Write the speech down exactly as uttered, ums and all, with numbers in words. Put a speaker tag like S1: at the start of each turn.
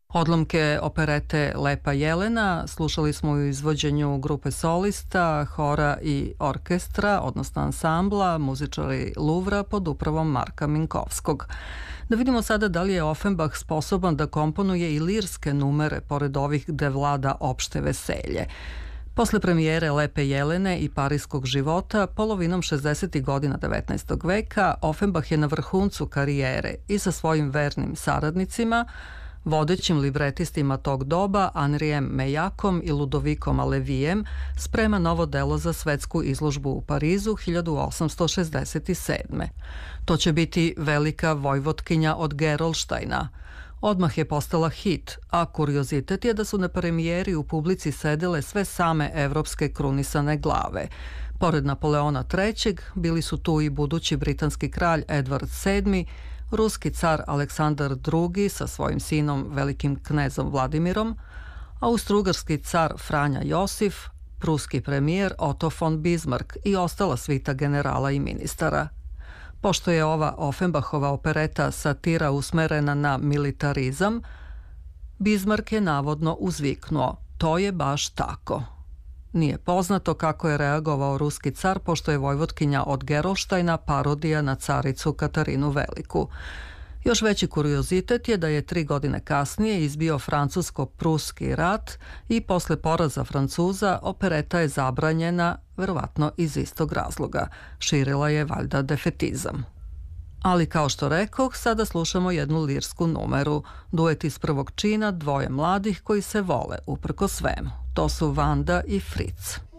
S1: Odlomke operete Lepa Jelena slušali smo u izvođenju grupe solista, hora i orkestra, odnosno ansambla, muzičari Luvra pod upravom Marka Minkovskog. Da vidimo sada da li je Offenbach sposoban da komponuje i lirske numere pored ovih gde vlada opšte veselje. Posle premijere Lepe Jelene i Pariskog života, polovinom šezdesetih godina devetnaestog veka, Offenbach je na vrhuncu karijere i sa svojim vernim saradnicima, vodećim libretistima tog doba, Anrijem Mejakom i Ludovikom Alevijem, sprema novo delo za svetsku izložbu u Parizu hiljadu osamsto šezdeset sedme. To će biti Velika Vojvotkinja od Gerolštajna. Odmah je postala hit, a kuriozitet je da su na premijeri u publici sedele sve same evropske krunisane glave. Pored Napoleona trećeg bili su tu i budući britanski kralj Edvard sedmi, ruski car Aleksandar drugi sa svojim sinom velikim knezom Vladimirom, austrougarski car Franja Josif, pruski premijer Otto von Bismarck i ostala svita generala i ministara. Pošto je ova Offenbachova opereta satira usmerena na militarizam, Bismarck je navodno uzviknuo: "To je baš tako." Nije poznato kako je reagovao ruski car, pošto je Vojvotkinja od Gerolštajna parodija na caricu Katarinu Veliku. Još veći kuriozitet je da je tri godine kasnije izbio francusko-pruski rat i posle poraza Francuza opereta je zabranjena, verovatno iz istog razloga. Širila je valjda defetizam. Ali kao što rekoh, sada slušamo jednu lirsku numeru, duet iz prvog čina dvoje mladih koji se vole uprko svemu. To su Vanda i Fritz.